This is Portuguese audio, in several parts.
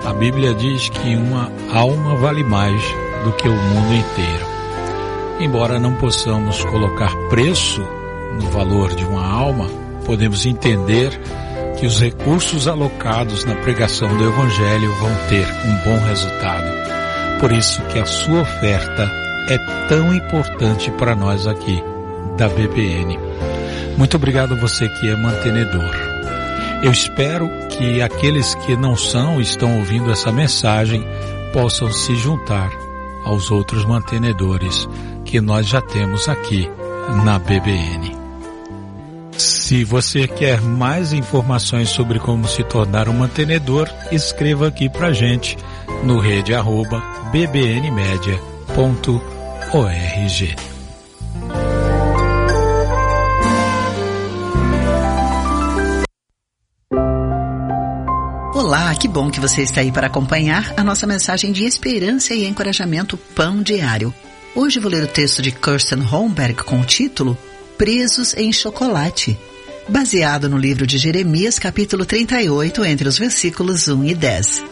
A Bíblia diz que uma alma vale mais do que o mundo inteiro. Embora não possamos colocar preço no valor de uma alma, podemos entender que os recursos alocados na pregação do Evangelho vão ter um bom resultado. Por isso que a sua oferta é tão importante para nós aqui da BBN. Muito obrigado a você que é mantenedor. Eu espero que aqueles que não são, estão ouvindo essa mensagem, possam se juntar aos outros mantenedores que nós já temos aqui na BBN. Se você quer mais informações sobre como se tornar um mantenedor, escreva aqui pra gente no rede@bbnmedia.org. Olá, que bom que você está aí para acompanhar a nossa mensagem de esperança e encorajamento Pão Diário. Hoje vou ler o texto de Kirsten Holmberg com o título Presos em Chocolate, baseado no livro de Jeremias, capítulo 38, entre os versículos 1 e 10.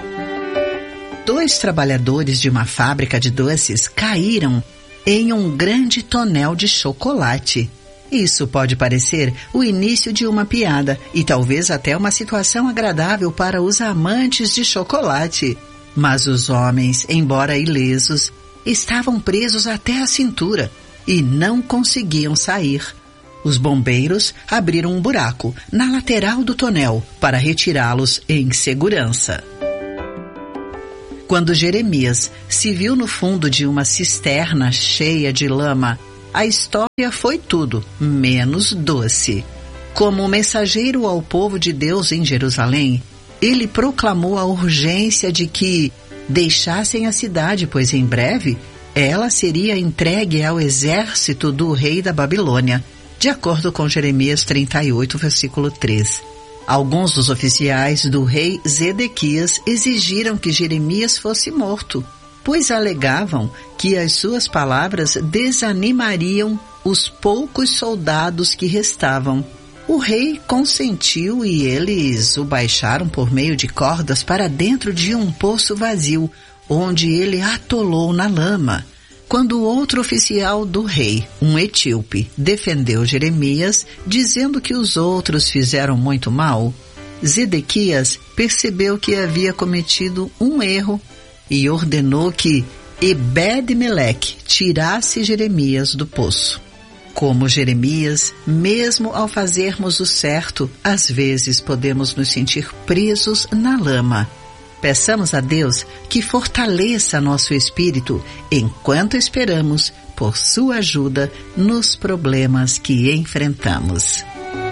2 trabalhadores de uma fábrica de doces caíram em um grande tonel de chocolate. Isso pode parecer o início de uma piada e talvez até uma situação agradável para os amantes de chocolate. Mas os homens, embora ilesos, estavam presos até a cintura e não conseguiam sair. Os bombeiros abriram um buraco na lateral do tonel para retirá-los em segurança. Quando Jeremias se viu no fundo de uma cisterna cheia de lama, a história foi tudo menos doce. Como mensageiro ao povo de Deus em Jerusalém, ele proclamou a urgência de que deixassem a cidade, pois em breve ela seria entregue ao exército do rei da Babilônia, de acordo com Jeremias 38, versículo 3. Alguns dos oficiais do rei Zedequias exigiram que Jeremias fosse morto, pois alegavam que as suas palavras desanimariam os poucos soldados que restavam. O rei consentiu e eles o baixaram por meio de cordas para dentro de um poço vazio, onde ele atolou na lama. Quando outro oficial do rei, um etíope, defendeu Jeremias, dizendo que os outros fizeram muito mal, Zedequias percebeu que havia cometido um erro e ordenou que Ebed-Meleque tirasse Jeremias do poço. Como Jeremias, mesmo ao fazermos o certo, às vezes podemos nos sentir presos na lama. Peçamos a Deus que fortaleça nosso espírito enquanto esperamos por sua ajuda nos problemas que enfrentamos.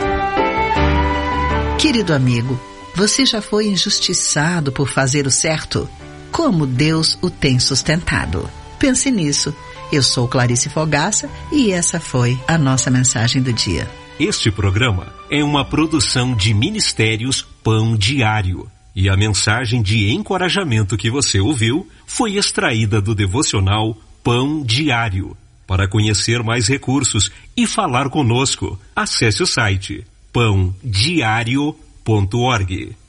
Querido amigo, você já foi injustiçado por fazer o certo? Como Deus o tem sustentado? Pense nisso. Eu sou Clarice Fogaça e essa foi a nossa mensagem do dia. Este programa é uma produção de Ministérios Pão Diário. E a mensagem de encorajamento que você ouviu foi extraída do devocional Pão Diário. Para conhecer mais recursos e falar conosco, acesse o site pãodiario.org.